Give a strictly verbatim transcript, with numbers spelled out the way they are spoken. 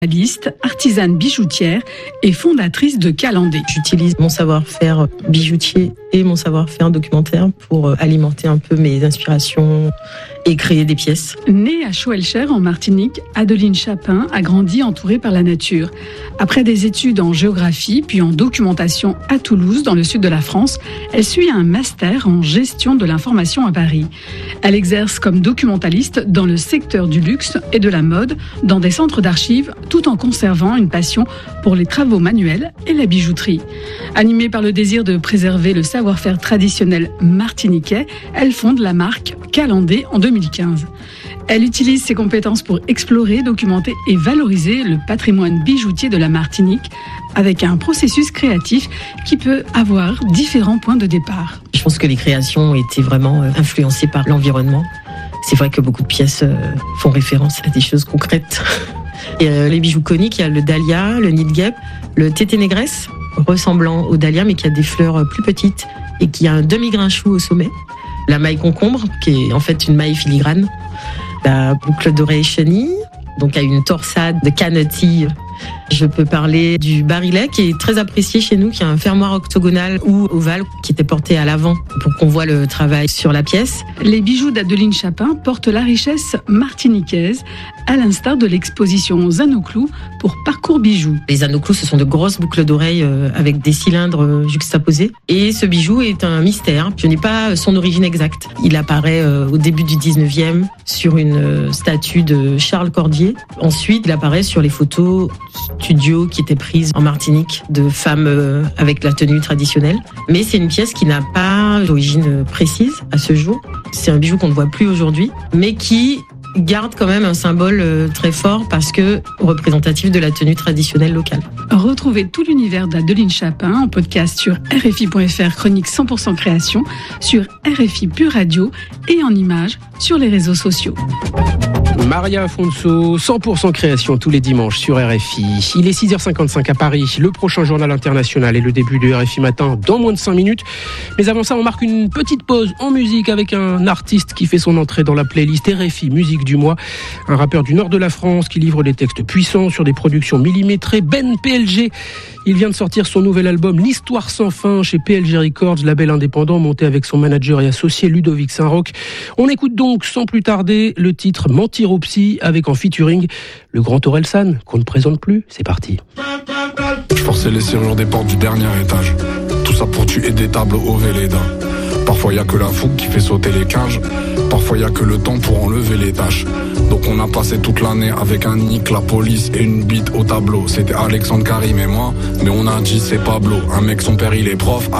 Artisane bijoutière et fondatrice de Calandé. J'utilise mon savoir-faire bijoutier et mon savoir-faire documentaire pour alimenter un peu mes inspirations et créer des pièces. Née à Schwelcher en Martinique, Adeline Chapin a grandi entourée par la nature. Après des études en géographie puis en documentation à Toulouse, dans le sud de la France, elle suit un master en gestion de l'information à Paris. Elle exerce comme documentaliste dans le secteur du luxe et de la mode, dans des centres d'archives, tout en conservant une passion pour les travaux manuels et la bijouterie. Animée par le désir de préserver le savoir-faire traditionnel martiniquais, elle fonde la marque Calandé en deux mille quinze. Elle utilise ses compétences pour explorer, documenter et valoriser le patrimoine bijoutier de la Martinique avec un processus créatif qui peut avoir différents points de départ. Je pense que les créations ont été vraiment influencées par l'environnement. C'est vrai que beaucoup de pièces font référence à des choses concrètes. Et euh, les bijoux coniques, il y a le dahlia, le nid de guêpe, le tété négresse, ressemblant au dahlia mais qui a des fleurs plus petites et qui a un demi-grain chou au sommet. La maille concombre, qui est en fait une maille filigrane. La boucle d'oreille chenille, donc à une torsade de canetilles. Je peux parler du barillet qui est très apprécié chez nous, qui a un fermoir octogonal ou ovale qui était porté à l'avant pour qu'on voit le travail sur la pièce. Les bijoux d'Adeline Chapin portent la richesse martiniquaise, à l'instar de l'exposition aux anneaux clous pour Parcours Bijoux. Les anneaux clous, ce sont de grosses boucles d'oreilles avec des cylindres juxtaposés. Et ce bijou est un mystère. Je n'ai pas son origine exacte. Il apparaît au début du dix-neuvième sur une statue de Charles Cordier. Ensuite, il apparaît sur les photos studio qui étaient prises en Martinique de femmes avec la tenue traditionnelle. Mais c'est une pièce qui n'a pas d'origine précise à ce jour. C'est un bijou qu'on ne voit plus aujourd'hui, mais qui garde quand même un symbole très fort parce que représentatif de la tenue traditionnelle locale. Retrouvez tout l'univers d'Adeline Chapin en podcast sur R F I point F R, chronique cent pour cent création, sur R F I Pure Radio et en images sur les réseaux sociaux. Maria Afonso, cent pour cent création tous les dimanches sur R F I. Il est six heures cinquante-cinq à Paris, le prochain journal international et le début de R F I Matin dans moins de cinq minutes. Mais avant ça, on marque une petite pause en musique avec un artiste qui fait son entrée dans la playlist R F I Musique du mois. Un rappeur du nord de la France qui livre des textes puissants sur des productions millimétrées, Ben P L G. Il vient de sortir son nouvel album L'Histoire sans fin chez P L G Records, label indépendant monté avec son manager et associé Ludovic Saint-Roch. On écoute donc sans plus tarder le titre Mentir au psy avec en featuring le grand Orelsan qu'on ne présente plus. C'est parti. Je forçais les serrures des portes du dernier étage. Tout ça pour tuer des tables au Véleda. Parfois y a que la fougue qui fait sauter les cages. Parfois y a que le temps pour enlever les tâches. Donc on a passé toute l'année avec un nick, la police et une bite au tableau. C'était Alexandre Karim et moi, mais on a dit c'est Pablo. Un mec son père il est prof.